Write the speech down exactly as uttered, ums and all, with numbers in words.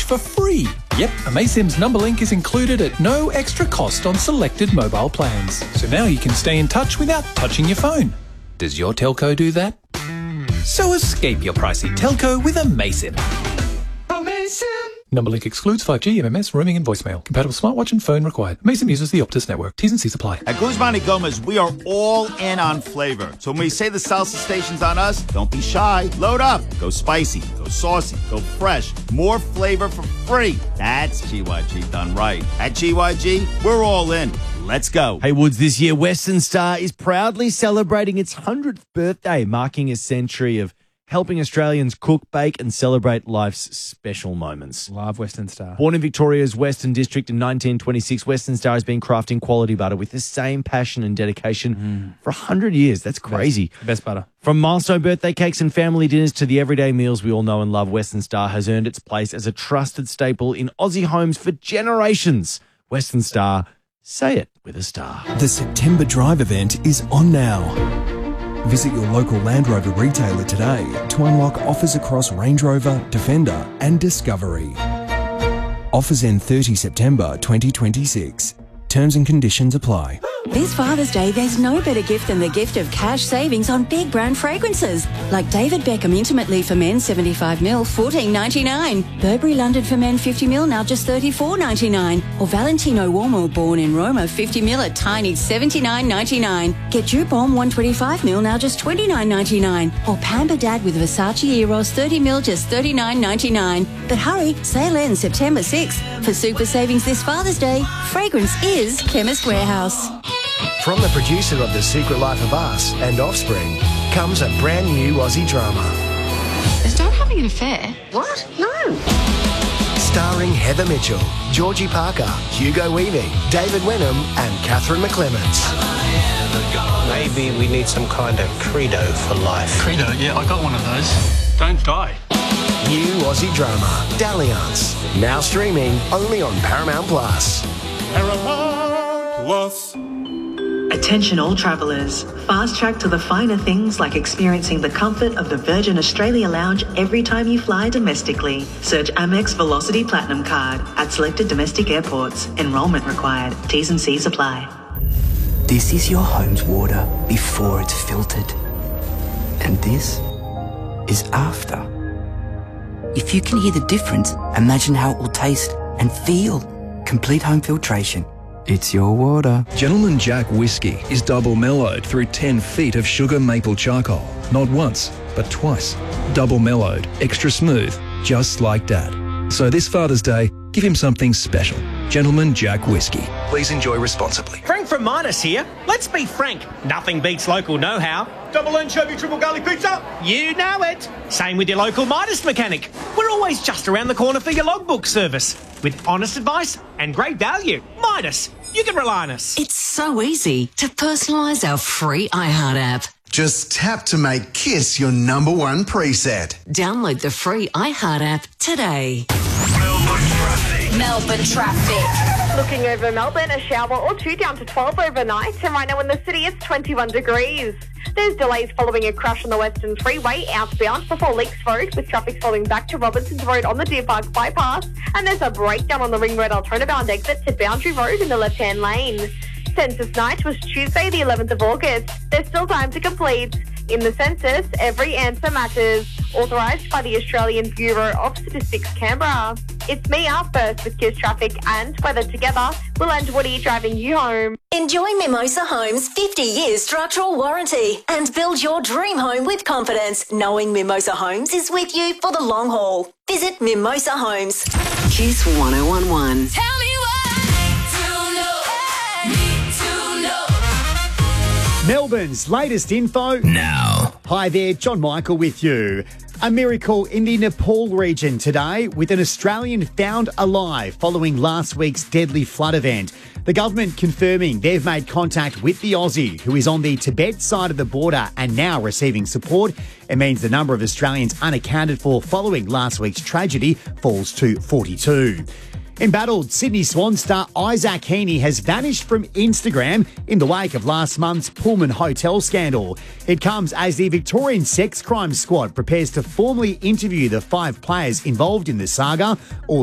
for free. Yep, Amaysim's number link is included at no extra cost on selected mobile plans. So now you can stay in touch without touching your phone. Does your telco do that? So escape your pricey telco with Amaysim. Amaysim. Number link excludes five G, M M S, roaming and voicemail. Compatible smartwatch and phone required. Amaysim uses the Optus network. T's and C's apply. At Guzman y Gomez, we are all in on flavor. So when we say the salsa station's on us, don't be shy. Load up. Go spicy. Go saucy. Go fresh. More flavor for free. That's G Y G done right. At G Y G, we're all in. Let's go. Hey, Woods, this year, Western Star is proudly celebrating its one hundredth birthday, marking a century of helping Australians cook, bake and celebrate life's special moments. Love Western Star. Born in Victoria's Western District in nineteen twenty-six, Western Star has been crafting quality butter with the same passion and dedication mm. for one hundred years. That's crazy. Best, best butter. From milestone birthday cakes and family dinners to the everyday meals we all know and love, Western Star has earned its place as a trusted staple in Aussie homes for generations. Western Star, say it with a star. The September Drive event is on now. Visit your local Land Rover retailer today to unlock offers across Range Rover, Defender and Discovery. Offers end thirtieth September twenty twenty-six. Terms and conditions apply. This Father's Day, there's no better gift than the gift of cash savings on big brand fragrances. Like David Beckham Intimate Leave for Men seventy-five mil, fourteen ninety-nine. Burberry London for Men fifty mil, now just thirty-four ninety-nine. Or Valentino Uomo Born in Roma fifty mil at tiny seventy-nine ninety-nine. Get Dupont one twenty-five mil, now just twenty-nine ninety-nine. Or Pamper Dad with Versace Eros thirty mil, just thirty-nine ninety-nine. But hurry, sale ends September sixth. For super savings this Father's Day, fragrance is Chemist Warehouse. From the producer of The Secret Life of Us and Offspring comes a brand new Aussie drama. Is Dad having an affair? What? No. Starring Heather Mitchell, Georgie Parker, Hugo Weaving, David Wenham and Catherine McClements. Maybe we need some kind of credo for life. Credo? Yeah, I got one of those. Don't die. New Aussie drama, Dalliance. Now streaming only on Paramount Plus. Paramount Plus. Attention all travellers. Fast track to the finer things like experiencing the comfort of the Virgin Australia Lounge every time you fly domestically. Search Amex Velocity Platinum Card at selected domestic airports. Enrolment required. T's and C's apply. This is your home's water before it's filtered. And this is after. If you can hear the difference, imagine how it will taste and feel. Complete home filtration. It's your water. Gentleman Jack Whiskey is double mellowed through ten feet of sugar maple charcoal. Not once, but twice. Double mellowed, extra smooth, just like Dad. So this Father's Day, give him something special. Gentleman Jack Whiskey. Please enjoy responsibly. Frank from Midas here. Let's be frank. Nothing beats local know-how. Double anchovy triple garlic pizza. You know it. Same with your local Midas mechanic. We're always just around the corner for your logbook service. With honest advice and great value. Midas. You can rely on us. It's so easy to personalise our free iHeart app. Just tap to make Kiss your number one preset. Download the free iHeart app today. Melbourne traffic. Melbourne traffic. Looking over Melbourne, a shower or two down to twelve overnight. And right now in the city, it's twenty-one degrees. There's delays following a crash on the Western Freeway outbound before Lakes Road, with traffic flowing back to Robinsons Road on the Deer Park bypass. And there's a breakdown on the Ring Road Altona bound exit to Boundary Road in the left-hand lane. Census night was Tuesday, the eleventh of August. There's still time to complete. In the census, every answer matters. Authorised by the Australian Bureau of Statistics, Canberra. It's me up first with Kiss Traffic and weather together. Will and Woody driving you home. Enjoy Mimosa Homes' fifty year structural warranty and build your dream home with confidence, knowing Mimosa Homes is with you for the long haul. Visit Mimosa Homes. Kiss one oh one one. Tell me Melbourne's latest info now. Hi there, John Michael with you. A miracle in the Nepal region today with an Australian found alive following last week's deadly flood event. The government confirming they've made contact with the Aussie who is on the Tibet side of the border and now receiving support. It means the number of Australians unaccounted for following last week's tragedy falls to forty-two. Embattled Sydney Swan star Isaac Heaney has vanished from Instagram in the wake of last month's Pullman Hotel scandal. It comes as the Victorian Sex Crime Squad prepares to formally interview the five players involved in the saga. All